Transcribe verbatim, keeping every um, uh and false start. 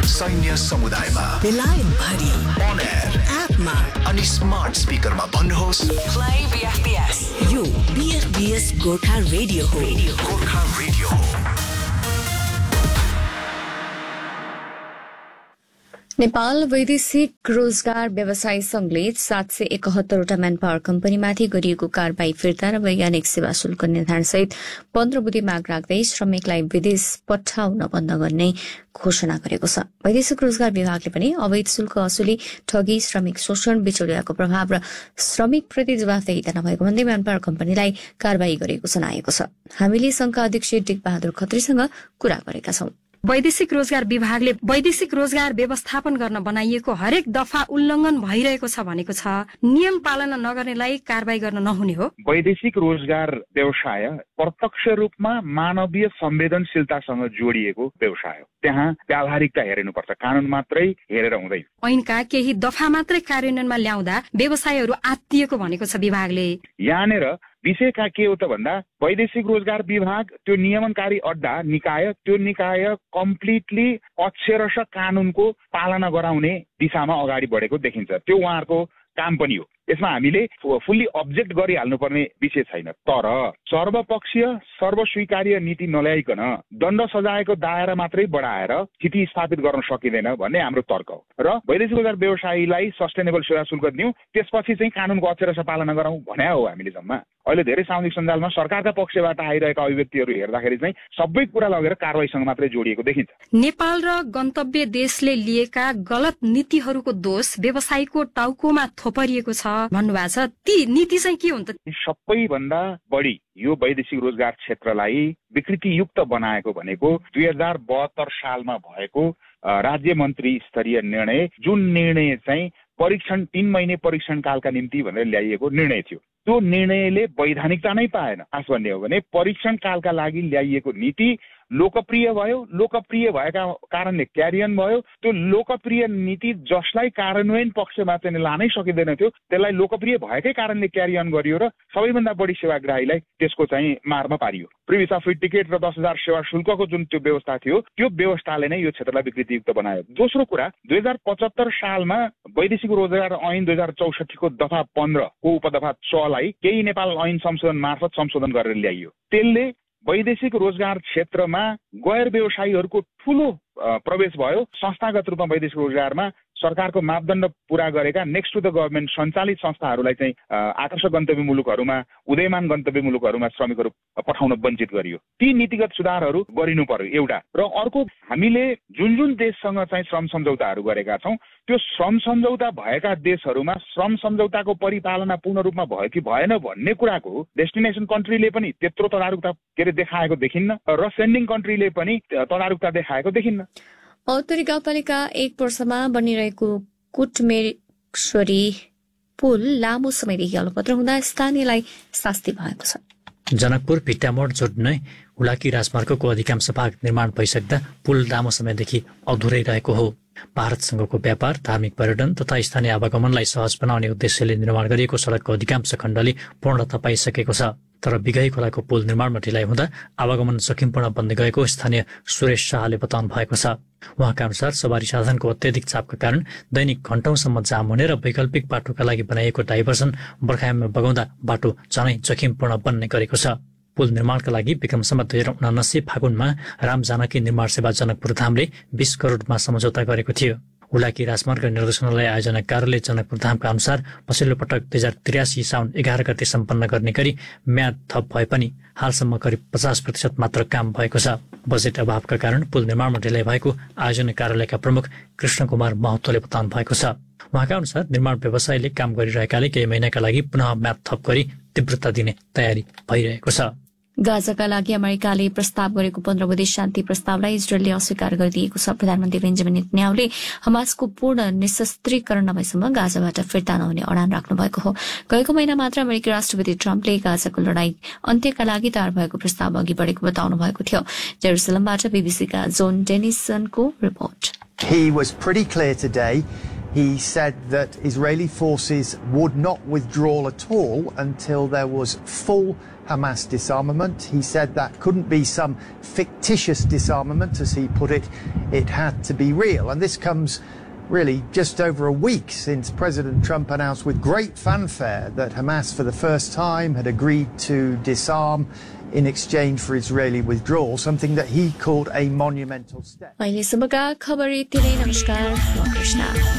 सैन्य समुदायमा बेलायत भरि अन एयर एपमा अनि स्मार्ट स्पिकरमा भन्नुहोस् प्ले बीएफबीएस। यो बीएफबीएस गोर्खा रेडियो हो। गोर्खा रेडियो हो। नेपाल वैदेशिक रोजगार व्यवसायी संघले सात सय एकहत्तरवटा म्यान पावर कम्पनीमाथि गरिएको कारबाही फिर्ता र वैज्ञानिक सेवा शुल्क निर्धारण सहित पन्ध्र बुधे माग राख्दै श्रमिकलाई विदेश पठाउन बन्द गर्ने घोषणा गरेको छ। वैदेशिक रोजगार विभागले पनि अवैध शुल्क असुली, ठगी, श्रमिक शोषण, बिचौलियाको प्रभाव र श्रमिकप्रति जवाफदेहिता नभएको भन्दै म्यान पावर कम्पनीलाई कारबाही गरेको जनाएको छ। हामीले संघका अध्यक्ष टेक बहादुर खत्रीसँग कुरा गरेका छौं। वैदेशिक रोजगार विभागले वैदेशिक रोजगार व्यवस्थापन गर्न बनाइएको हरेक दफा उल्लंघन भइरहेको छ भनेको छ। नियम पालना नगर्नेलाई कारबाही गर्न नहुने हो। वैदेशिक रोजगार व्यवसाय प्रत्यक्ष रूपमा मानवीय संवेदनशीलतासँग जोडिएको व्यवसाय हो। त्यहाँ व्यावहारिकता हेरिनुपर्छ, कानून मात्रै हेरेर हुँदैन। ऐनका केही दफा मात्रै कार्यान्वयनमा ल्याउँदा व्यवसायहरू आत्तिएको भनेको छ विभागले। यहाँनिर विषय का के हो त भन्दा वैदेशिक रोजगार विभाग त्यो नियमनकारी अड्डा निकाय त्यो निकाय कम्प्लिटली अक्षरश कानूनको पालना गराउने दिशामा अगाडि बढेको देखिन्छ। त्यो उहाँहरूको काम पनि हो। यसमा हामीले फुल्ली अब्जेक्ट गरिहाल्नुपर्ने विषय छैन, तर सर्वपक्षीय सर्वस्वीकार्य नीति नल्याइकन दण्ड सजायको दायरा मात्रै बढाएर स्थिति स्थापित गर्न सकिँदैन भन्ने हाम्रो तर्क हो। र वैदेशिक रोजगार व्यवसायीलाई सस्टेनेबल सेवा शुल्क दिउँ, त्यसपछि चाहिँ कानूनको अक्षरश पालना गरौँ भने हो हामीले जम्मा। अहिले धेरै सामाजिक सञ्जालमा सरकारका पक्षबाट आइरहेका अभिव्यक्तिहरू हेर्दाखेरि चाहिँ सबै कुरा लगेर कारबाहीसँग मात्रै जोडिएको देखिन्छ। नेपाल र गन्तव्य देशले लिएका गलत नीतिहरूको दोष व्यवसायीको टाउकोमा थोपरिएको छ भन्नुभएको छ। ती नीति चाहिँ के हुन् त? सबैभन्दा बढी यो वैदेशिक रोजगार क्षेत्रलाई विकृतियुक्त बनाएको भनेको दुई हजार बहत्तर सालमा भएको राज्य मन्त्री स्तरीय निर्णय, जुन निर्णय चाहिँ परीक्षण तीन महिने परीक्षण कालका निम्ति भनेर ल्याइएको निर्णय थियो। त्यो निर्णयले वैधानिकता नै पाएन। खास भन्ने हो भने परीक्षण कालका लागि ल्याइएको नीति लोकप्रिय भयो, लोकप्रिय भएका कारणले क्यारियन भयो। त्यो लोकप्रिय नीति जसलाई कार्यान्वयन पक्षमा चाहिँ लानै सकिँदैन थियो, त्यसलाई लोकप्रिय भएकै कारणले क्यारियन गरियो र सबैभन्दा बढी सेवाग्राहीलाई त्यसको चाहिँ मारमा पारियो। प्रिभिसा फ्री टिकट र दस हजार सेवा शुल्कको जुन त्यो व्यवस्था थियो, त्यो व्यवस्थाले नै यो क्षेत्रलाई विकृतियुक्त बनायो। दोस्रो कुरा, दुई हजार पचहत्तर सालमा वैदेशिक रोजगार ऐन दुई हजार चौसठीको दफा पन्ध्रको उपदफा छलाई केही नेपाल ऐन संशोधन मार्फत संशोधन गरेर ल्याइयो। त्यसले वैदेशिक रोजगार क्षेत्रमा गैर व्यवसायीहरूको ठूलो प्रवेश भयो। संस्थागत रूपमा वैदेशिक रोजगारमा सरकारको मापदण्ड पूरा गरेका नेक्स्ट टु द गभर्मेन्ट सञ्चालित संस्थाहरूलाई चाहिँ आकर्षक गन्तव्य मुलुकहरूमा, उदयमान गन्तव्य मुलुकहरूमा श्रमिकहरू पठाउन वञ्चित गरियो। ती नीतिगत सुधारहरू गरिनु पर्यो एउटा। र अर्को, हामीले जुन जुन देशसँग चाहिँ श्रम सम्झौताहरू गरेका छौँ, त्यो श्रम सम्झौता भएका देशहरूमा श्रम सम्झौताको परिपालना पूर्ण रूपमा भयो कि भएन भन्ने कुराको डेस्टिनेसन कन्ट्रीले पनि त्यत्रो तदारुकता के अरे देखाएको देखिन्न र सेन्डिङ कन्ट्रीले पनि तदारुकता देखाएको देखिन्न। औत्तरी गाउँपालिका एक वर्षमा बनिरहेको कुटमेश्वरी पुल लामो समयदेखि अलपत्र हुँदा स्थानीयलाई शास्ति भएको छ। जनकपुर भिट्टामोड जोड्ने हुलाकी राजमार्गको अधिकांश भाग निर्माण भइसक्दा पुल लामो समयदेखि अधुरै रहेको हो। भारतसँगको व्यापार, धार्मिक पर्यटन तथा स्थानीय आवागमनलाई सहज बनाउने उद्देश्यले निर्माण गरिएको सडकको अधिकांश खण्डले पूर्णता पाइसकेको छ। तर बिगाई खोलाको पुल निर्माणमा ढिलाइ हुँदा आवागमन जोखिमपूर्ण बन्दै गएको स्थानीय सुरेश शाहले बताउनु भएको छ। उहाँका अनुसार सवारी साधनको अत्यधिक चापका कारण दैनिक घण्टौंसम्म जाम हुने र वैकल्पिक बाटोका लागि बनाइएको डाइभर्सन बर्खायाममा बगाउँदा बाटो झनै जोखिमपूर्ण बन्ने गरेको छ। पुल निर्माणका लागि विक्रम सम्वत दुई हजार उनासी फागुनमा राम जानकी निर्माण सेवा जनकपुर धामले बीस करोडमा सम्झौता गरेको थियो। हुलाकी राजमार्ग निर्देशनालय आयोजना कार्यालय जनकपुर धामका अनुसार पछिल्लो पटक दुई हजार त्रियासी साउन एघार गते सम्पन्न गर्ने गरी म्याद थप भए पनि हालसम्म करिब पचास प्रतिशत मात्र काम भएको छ। बजेट अभावका कारण पुल निर्माणमा ढिलाइ भएको आयोजना कार्यालयका प्रमुख कृष्ण कुमार महतोले बताउनु भएको छ। उहाँका अनुसार निर्माण व्यवसायले काम गरिरहेकाले केही महिनाका लागि पुनः म्याद थप गरी तीव्रता दिने तयारी भइरहेको छ। गाजाका लागि अमेरिकाले प्रस्ताव गरेको पन्ध्र बुधे शान्ति प्रस्तावलाई इजरायलले अस्वीकार गरिदिएको छ। प्रधानमन्त्री बेन्जामिन नेतन्याहुले हमासको पूर्ण निशस्त्रीकरण नभएसम्म गाजाबाट फिर्ता नहुने अडान राख्नु भएको हो। गएको महिना मात्र अमेरिकी राष्ट्रपति ट्रम्पले गाजाको लडाई अन्त्यका लागि तयार भएको प्रस्ताव अघि बढेको बताउनु भएको थियो। जेरुसलमबाट बीबीसीका John डेनिसनको report. He was pretty clear today He said that Israeli forces would not withdraw at all until there was full Hamas disarmament. He said that couldn't be some fictitious disarmament, as he put it. It had to be real. And this comes really just over a week since President Trump announced with great fanfare that Hamas for the first time had agreed to disarm in exchange for Israeli withdrawal, something that he called a monumental step. अहिलेसम्मका खबर यति नै। नमस्कार, म कृष्णा।